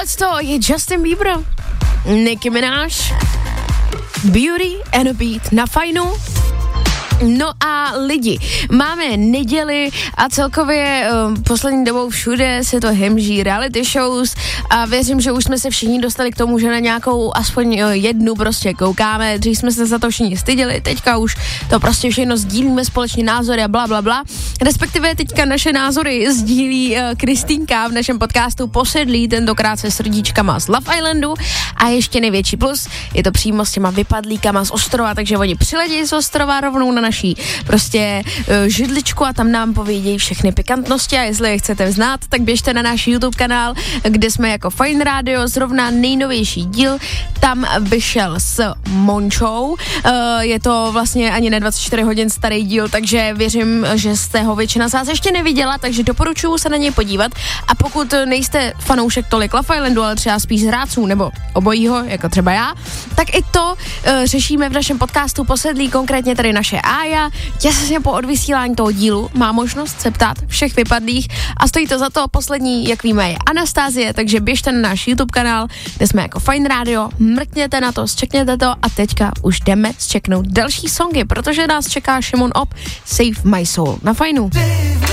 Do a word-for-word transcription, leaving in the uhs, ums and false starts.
Tohleto je Justin Bieber, Nicki Minaj, Beauty and a Beat na Fajnu. No a lidi, máme neděli a celkově um, poslední dobou všude se to hemží reality shows a věřím, že už jsme se všichni dostali k tomu, že na nějakou aspoň uh, jednu prostě koukáme, dřív jsme se za to všichni styděli, teďka už to prostě všechno sdílíme společně názory a bla bla bla, respektive teďka naše názory sdílí uh, Kristýnka v našem podcastu Posedlí, tentokrát se srdíčkama z Love Islandu a ještě největší plus, je to přímo s těma vypadlíkama z ostrova, takže oni přiledí z ostrova rovnou na naší prostě uh, židličku a tam nám povědějí všechny pikantnosti a jestli je chcete znát, tak běžte na náš YouTube kanál, kde jsme jako Fajn Radio, zrovna nejnovější díl, tam vyšel s Mončou, uh, je to vlastně ani ne dvacet čtyři hodin starý díl, takže věřím, že jste ho většina z vás ještě neviděla, takže doporučuji se na něj podívat a pokud nejste fanoušek tolik Love Islandu, ale třeba spíš zrádců nebo obojího, jako třeba já, tak i to uh, řešíme v našem podcastu Posedlí, konkrétně tady naše Ája, těsně po odvysílání toho dílu má možnost se ptát všech vypadlých a stojí to za to. Poslední, jak víme, je Anastazie, takže běžte na náš YouTube kanál, kde jsme jako Fajn Radio, mrkněte na to, zčekněte to a teďka už jdeme zčeknout další songy, protože nás čeká Šimon Op, Save My Soul na Fajnu.